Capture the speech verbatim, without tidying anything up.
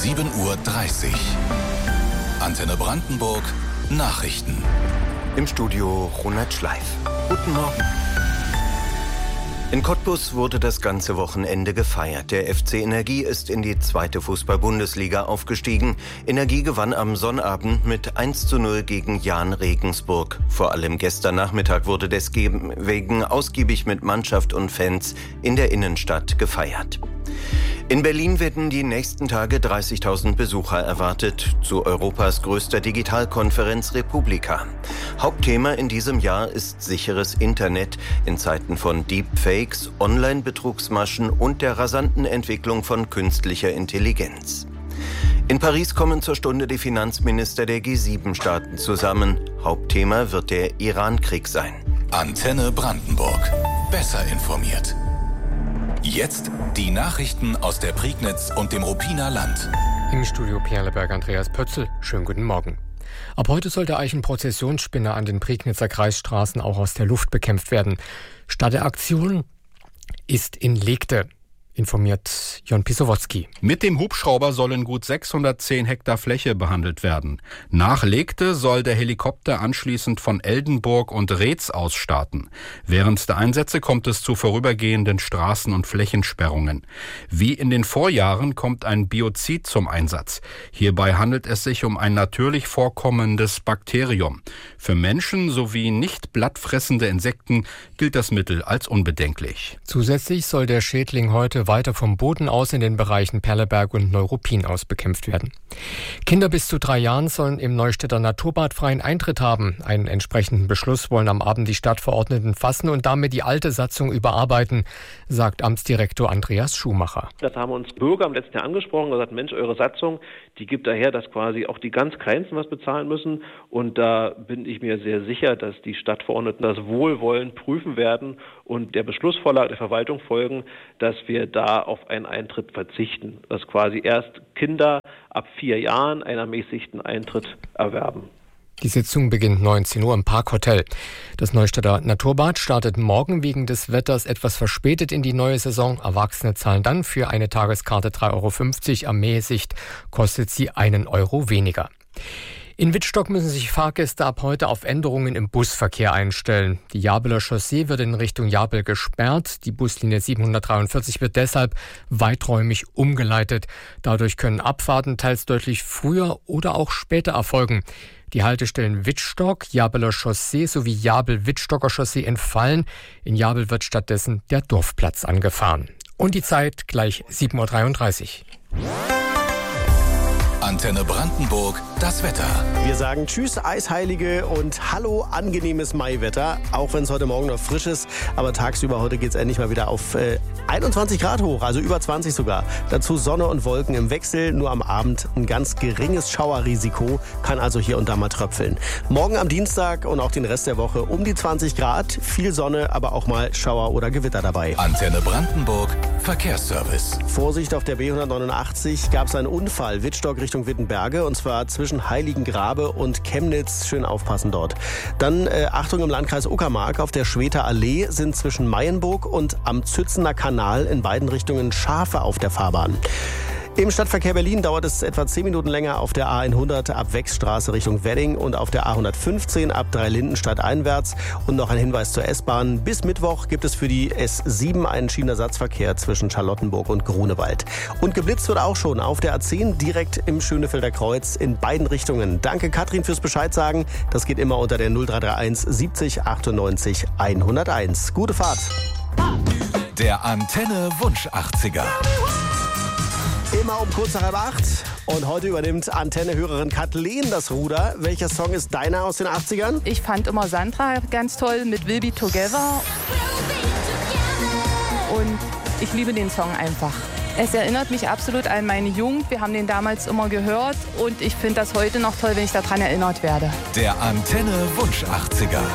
sieben Uhr dreißig. Antenne Brandenburg Nachrichten. Im Studio Ronald Schleif. Guten Morgen. In Cottbus wurde das ganze Wochenende gefeiert. Der F C Energie ist in die zweite Fußball-Bundesliga aufgestiegen. Energie gewann am Sonnabend mit eins zu null gegen Jahn Regensburg. Vor allem gestern Nachmittag wurde deswegen ausgiebig mit Mannschaft und Fans in der Innenstadt gefeiert. In Berlin werden die nächsten Tage dreißigtausend Besucher erwartet, zu Europas größter Digitalkonferenz Republika. Hauptthema in diesem Jahr ist sicheres Internet in Zeiten von Deepfakes, Online-Betrugsmaschen und der rasanten Entwicklung von künstlicher Intelligenz. In Paris kommen zur Stunde die Finanzminister der G sieben Staaten zusammen. Hauptthema wird der Iran-Krieg sein. Antenne Brandenburg. Besser informiert. Jetzt die Nachrichten aus der Prignitz und dem Ruppiner Land. Im Studio Perleberg Andreas Pötzl. Schönen guten Morgen. Ab heute soll der Eichenprozessionsspinner an den Prignitzer Kreisstraßen auch aus der Luft bekämpft werden. Start der Aktion ist in Legte, informiert Jon Pisowotzki. Mit dem Hubschrauber sollen gut sechshundertzehn Hektar Fläche behandelt werden. Nach Legte soll der Helikopter anschließend von Eldenburg und Reetz aus starten. Während der Einsätze kommt es zu vorübergehenden Straßen- und Flächensperrungen. Wie in den Vorjahren kommt ein Biozid zum Einsatz. Hierbei handelt es sich um ein natürlich vorkommendes Bakterium. Für Menschen sowie nicht blattfressende Insekten gilt das Mittel als unbedenklich. Zusätzlich soll der Schädling heute weiter vom Boden aus in den Bereichen Perleberg und Neuruppin aus bekämpft werden. Kinder bis zu drei Jahren sollen im Neustädter Naturbad freien Eintritt haben. Einen entsprechenden Beschluss wollen am Abend die Stadtverordneten fassen und damit die alte Satzung überarbeiten, sagt Amtsdirektor Andreas Schumacher. Das haben uns Bürger im letzten Jahr angesprochen und gesagt, Mensch, eure Satzung, die gibt daher, dass quasi auch die ganz Kleinsten was bezahlen müssen. Und da bin ich mir sehr sicher, dass die Stadtverordneten das wohlwollend prüfen werden und der Beschlussvorlage der Verwaltung folgen, dass wir da auf einen Eintritt verzichten. Dass quasi erst Kinder ab vier Jahren einen ermäßigten Eintritt erwerben. Die Sitzung beginnt neunzehn Uhr im Parkhotel. Das Neustädter Naturbad startet morgen wegen des Wetters etwas verspätet in die neue Saison. Erwachsene zahlen dann für eine Tageskarte drei Euro fünfzig. Ermäßigt kostet sie einen Euro weniger. In Wittstock müssen sich Fahrgäste ab heute auf Änderungen im Busverkehr einstellen. Die Jabeler Chaussee wird in Richtung Jabel gesperrt. Die Buslinie siebenhundertdreiundvierzig wird deshalb weiträumig umgeleitet. Dadurch können Abfahrten teils deutlich früher oder auch später erfolgen. Die Haltestellen Wittstock, Jabeler Chaussee sowie Jabel-Wittstocker Chaussee entfallen. In Jabel wird stattdessen der Dorfplatz angefahren. Und die Zeit gleich sieben Uhr dreiunddreißig. Antenne Brandenburg, das Wetter. Wir sagen Tschüss, Eisheilige und Hallo, angenehmes Maiwetter. Auch wenn es heute Morgen noch frisch ist. Aber tagsüber heute geht es endlich mal wieder auf äh, einundzwanzig Grad hoch, also über zwanzig sogar. Dazu Sonne und Wolken im Wechsel. Nur am Abend ein ganz geringes Schauerrisiko. Kann also hier und da mal tröpfeln. Morgen am Dienstag und auch den Rest der Woche um die zwanzig Grad. Viel Sonne, aber auch mal Schauer oder Gewitter dabei. Antenne Brandenburg, Verkehrsservice. Vorsicht, auf der B hundertneunundachtzig gab es einen Unfall. Wittstock Richtung Wittenberge und zwar zwischen Heiligengrabe und Chemnitz. Schön aufpassen dort. Dann äh, Achtung im Landkreis Uckermark. Auf der Schweter Allee sind zwischen Mayenburg und am Zützener Kanal in beiden Richtungen Schafe auf der Fahrbahn. Im Stadtverkehr Berlin dauert es etwa zehn Minuten länger auf der A hundert ab Wechsstraße Richtung Wedding und auf der A hundertfünfzehn ab Dreilindenstadt einwärts. Und noch ein Hinweis zur S-Bahn. Bis Mittwoch gibt es für die S sieben einen Schienenersatzverkehr zwischen Charlottenburg und Grunewald. Und geblitzt wird auch schon auf der A zehn direkt im Schönefelder Kreuz in beiden Richtungen. Danke Katrin fürs Bescheid sagen. Das geht immer unter der null drei drei eins siebzig achtundneunzig hunderteins. Gute Fahrt. Der Antenne Wunsch achtziger. Immer um kurz nach halb acht. Und heute übernimmt Antenne-Hörerin Kathleen das Ruder. Welcher Song ist deiner aus den achtzigern? Ich fand immer Sandra ganz toll mit We'll Be Together. Und ich liebe den Song einfach. Es erinnert mich absolut an meine Jugend. Wir haben den damals immer gehört. Und ich finde das heute noch toll, wenn ich daran erinnert werde. Der Antenne Wunsch achtziger.